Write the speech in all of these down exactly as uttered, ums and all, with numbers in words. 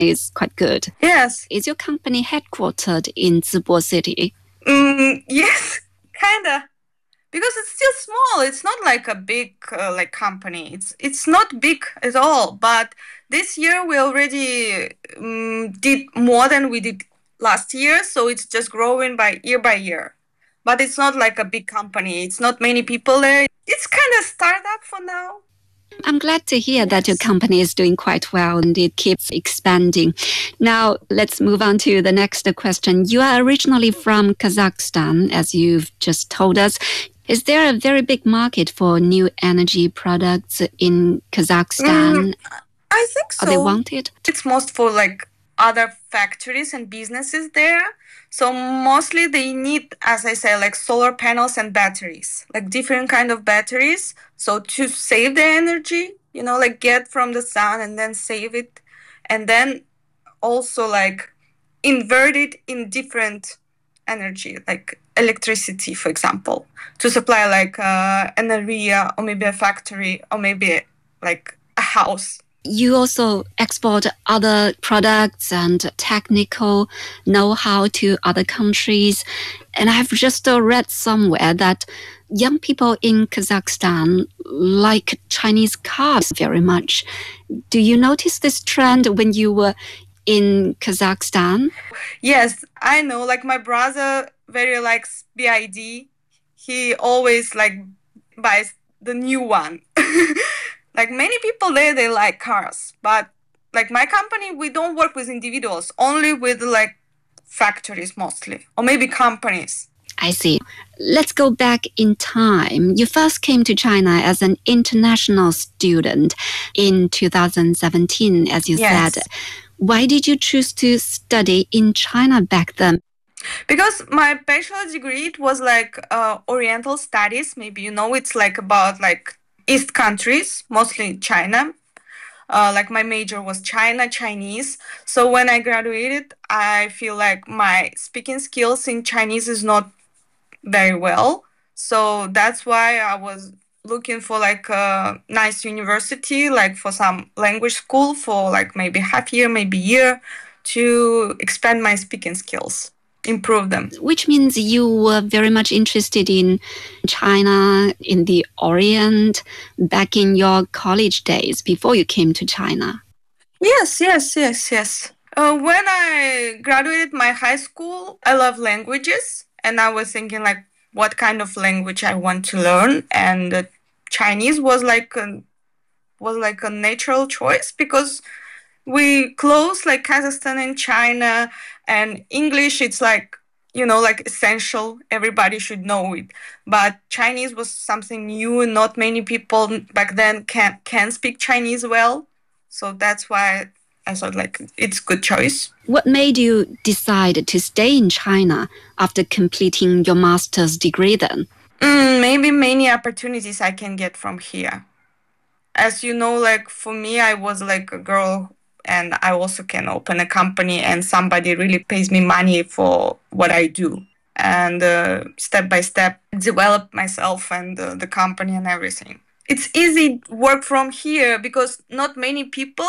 is quite good. Yes. Is your company headquartered in Zibo City? Mm, yes, kind of. Because it's still small. It's not like a big uh, like company. It's it's not big at all. But this year we already um, did more than we did last year. So it's just growing by year by year. But it's not like a big company. It's not many people there. It's kind of startup for now. I'm glad to hear that your company is doing quite well and it keeps expanding. Now, let's move on to the next question. You are originally from Kazakhstan, as you've just told us. Is there a very big market for new energy products in Kazakhstan? Mm, I think so. Are they wanted? It's most for like other factories and businesses there. So mostly they need, as I say, like solar panels and batteries, like different kind of batteries. So to save the energy, you know, like get from the sun and then save it. And then also like invert it in different energy, like electricity, for example, to supply like uh, an area or maybe a factory or maybe like a house. You also export other products and technical know-how to other countries. And I've just uh, read somewhere that young people in Kazakhstan like Chinese cars very much. Do you notice this trend when you were in Kazakhstan? Yes, I know. Like my brother very likes B I D. He always like buys the new one. Like many people there, they like cars, but like my company, we don't work with individuals, only with like factories mostly, or maybe companies. I see. Let's go back in time. You first came to China as an international student in two thousand seventeen, as you Yes. said. Why did you choose to study in China back then? Because my bachelor degree, it was like uh, Oriental studies. Maybe you know, it's like about like East countries, mostly China. Uh, like my major was China, Chinese. So when I graduated, I feel like my speaking skills in Chinese is not very well. So that's why I was looking for like a nice university, like for some language school for like maybe half year, maybe year, to expand my speaking skills, improve them. Which means you were very much interested in China, in the Orient, back in your college days before you came to China. Yes, yes, yes, yes. Uh, when I graduated my high school, I love languages, and I was thinking like what kind of language I want to learn, and uh, Chinese was like a, was like a natural choice because we close like Kazakhstan and China, and English it's like you know like essential, everybody should know it, but Chinese was something new and not many people back then can can speak Chinese well, so that's why I thought like it's good choice. What made you decide to stay in China after completing your master's degree then? Mm, maybe many opportunities I can get from here. As you know, like for me, I was like a girl and I also can open a company and somebody really pays me money for what I do. And uh, step by step, develop myself and uh, the company and everything. It's easy work from here because not many people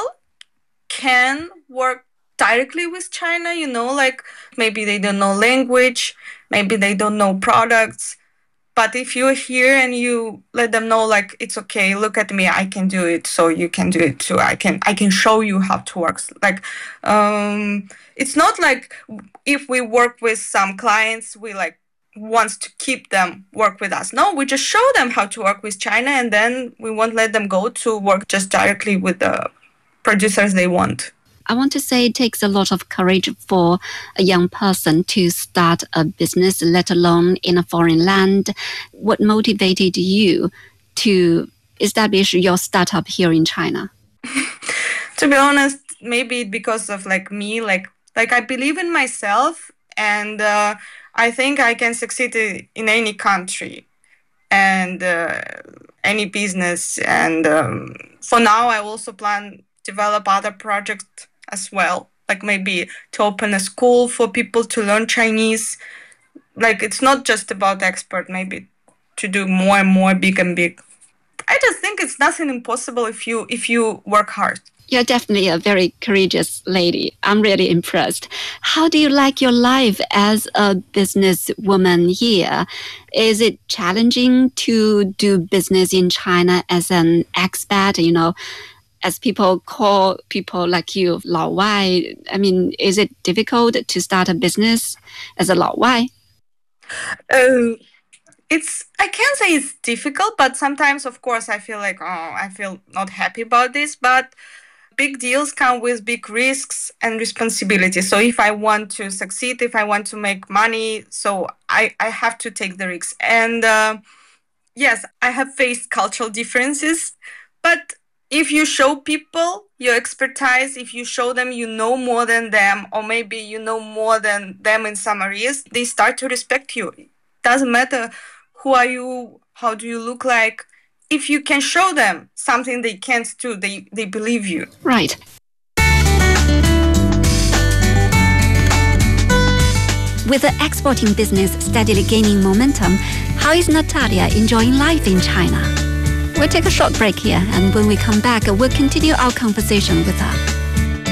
can work directly with China, you know, like maybe they don't know language, maybe they don't know products. But if you're here and you let them know, like, it's okay, look at me, I can do it, so you can do it too. I can I can show you how to work. Like, um, it's not like if we work with some clients, we like wants to keep them work with us. No, we just show them how to work with China, and then we won't let them go to work just directly with the producers they want. I want to say it takes a lot of courage for a young person to start a business, let alone in a foreign land. What motivated you to establish your startup here in China? To be honest, maybe because of like me, like like I believe in myself, and uh, I think I can succeed in any country and uh, any business. And um, for now, I also plan develop other projects as well, like maybe to open a school for people to learn Chinese. Like it's not just about export, maybe to do more and more big and big I just think it's nothing impossible if you if you work hard. You're definitely a very courageous lady. I'm really impressed. How do you like your life as a businesswoman here? Is it challenging to do business in China as an expat, you know, as people call people like you, 老外? I mean, is it difficult to start a business as a 老外? Uh, it's, I can't say it's difficult, but sometimes, of course, I feel like, oh, I feel not happy about this, but big deals come with big risks and responsibility. So if I want to succeed, if I want to make money, so I, I have to take the risks. And uh, yes, I have faced cultural differences, but if you show people your expertise, if you show them you know more than them, or maybe you know more than them in some areas, they start to respect you. It doesn't matter who are you, how do you look like. If you can show them something they can't do, they, they believe you. Right. With the exporting business steadily gaining momentum, how is Natalia enjoying life in China? We'll take a short break here, and when we come back, we'll continue our conversation with her.